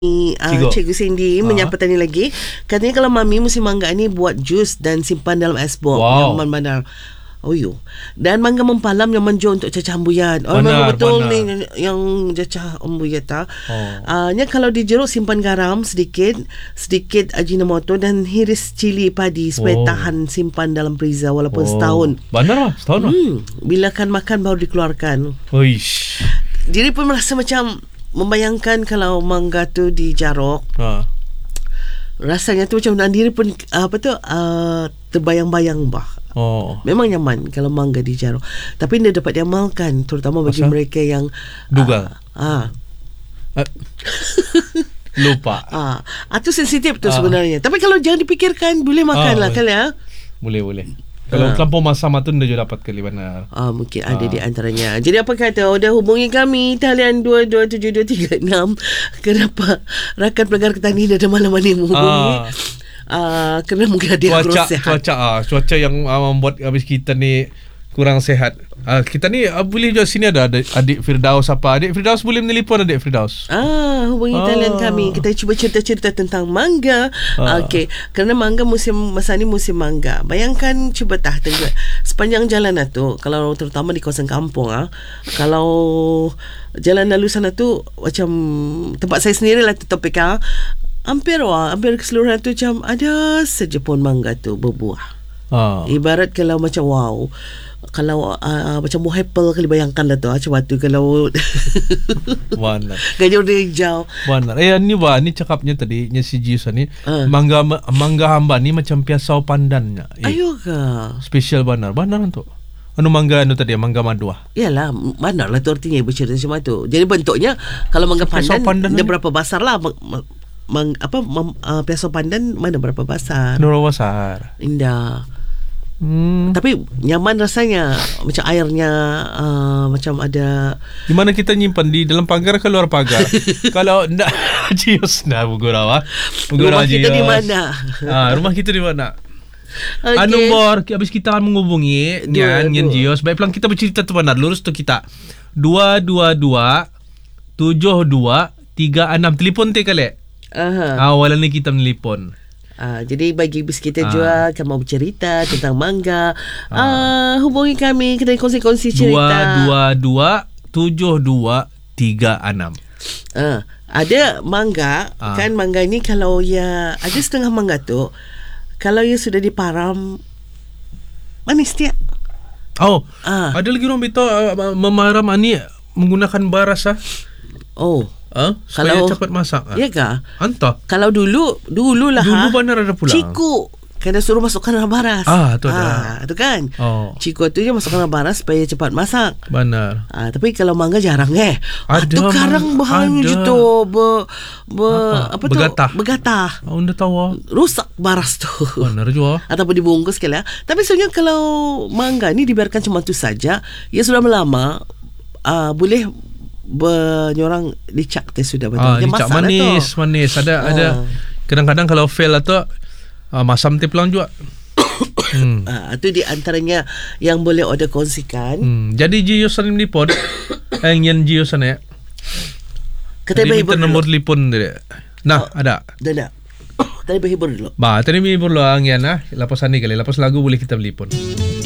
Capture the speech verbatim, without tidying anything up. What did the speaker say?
Uh, Cikgu Cindy uh. menyapa tadi lagi. Katanya kalau Mami musim mangga ni buat jus dan simpan dalam es box. Wow. Nyaman benar. Oh yo. Dan mangga mempalam yang menjo untuk cacah ambuyan. Oh memang betul ni yang cacah ambuyan ta. Oh. Uh, nya kalau dijeruk simpan garam sedikit, sedikit ajinomoto dan hiris cili padi supaya oh. tahan simpan dalam freezer walaupun oh. setahun. Benar lah, setahun lah. Hmm, bila kan makan baru dikeluarkan. Oish. Diri pun merasa macam membayangkan kalau mangga tu dijarok. Ha. Rasanya tu macam diri pun apa tu uh, terbayang-bayang bah. Oh. Memang nyaman kalau mangga dijarok. Tapi dia dapat diamalkan terutama bagi Masa? mereka yang duga. Ah. Uh, uh. Lupa. Ah, uh, itu sensitif tu uh. sebenarnya. Tapi kalau jangan dipikirkan boleh makan uh, lah kali ya. Boleh boleh. Kalau ha. terlampau masam tu dia juga dapat kali benar. Ah, mungkin ada ha. di antaranya. Jadi apa kata, dah hubungi kami talian dua dua tujuh dua tiga enam. Kenapa rakan pelanggar Ketani dah ada malam ni menghubungi? Ah. Uh, kerana mungkin ada yang kurang sehat. Cuaca, ah, cuaca yang uh, membuat habis kita ni kurang sehat. Uh, kita ni uh, boleh juga sini ada adik, adik Firdaus apa. Adik Firdaus boleh menelpon adik Firdaus. Ah, hubungi ah. talian kami. Kita cuba cerita-cerita tentang mangga. Ah. Okey, kerana mangga musim masa ni musim mangga. Bayangkan cuba tah tengok sepanjang jalan tu, kalau terutama di kawasan kampung ah, kalau jalan lalu sana tu macam tempat saya sendirilah tu topik ah. Hampir wah, hampir keseluruhan tu macam ada saja pohon mangga tu berbuah. Ah. Ibarat kalau macam wow. Kalau uh, macam buah apple kali bayangkanlah tu macam waktu kalau mana gajah dia hijau mana eh ni bah ni cakapnya tadi nya si Jius ni uh. mangga mangga hamba ni macam piasau pandannya eh, ayo ke special benar benar tu anu mangga anu tadi mangga madua iyalah benar lah tu artinya bercerita macam tu. Jadi bentuknya kalau mangga pandan, pandan dia berapa besar lah mang, apa mem, uh, piasau pandan mana berapa besar berapa besar indah. Hmm. Tapi nyaman rasanya macam airnya uh, macam ada. Di mana kita nyimpan di dalam pagar ke luar pagar? Kalau ndak Jius nah Bugurawa. Rumah kita di mana? Ah, rumah kita di mana? Okay. Anu bor habis kita akan menghubungi nyan nyan Jius. Baik pelang kita bercerita tu benar lurus tu kita. dua dua dua tujuh dua tiga enam telefon te kali. Aha. Awalan ni kita menelpon. Uh, jadi bagi bis kita uh. juga kamu mau bercerita tentang mangga uh. Uh, hubungi kami kita kongsi-kongsi cerita dua dua dua tujuh dua tiga enam. Uh, ada mangga uh. kan mangga ni kalau ya ada setengah mangga tu kalau ya sudah diparam manis dia. Oh, uh. ada lagi orang betul uh, memaram ni menggunakan baras ah. Oh. Uh, supaya kalau cepat masak ah. Ya kah? Entah. Kalau dulu dululah dulu ha, benar ada pulang. Ciku kena suruh masukkan dalam baras. Ah, tu ada. Ah, tu kan. Oh. Ciku tu je masukkan dalam baras supaya cepat masak. Benar. Ah, tapi kalau mangga jarang eh. Ada. Tu karang bahan je tu be, be apa, apa tu? Begatah. Begatah. Oh, anda tahu. Rusak baras tu. Benar juga. Ataupun dibungkus kali ya. Tapi sebenarnya kalau mangga ni dibiarkan cuma tu saja, ia sudah lama uh, boleh berorang dicak teh sudah betul. Ah, dicak manis, manis. Ada ah. ada kadang-kadang kalau fail atau uh, masam teh pelang juga. hmm. Ah, itu di antaranya yang boleh order kongsikan. Hmm. Jadi Jius ni telefon. Eh yang Jius ni. Kata minta nombor telefon dia. Nah, oh, ada. Dah ada. Tadi berhibur dulu. Ba, tadi berhibur dulu ang yan ah. Lepas ni kali, lepas lagu boleh kita telefon.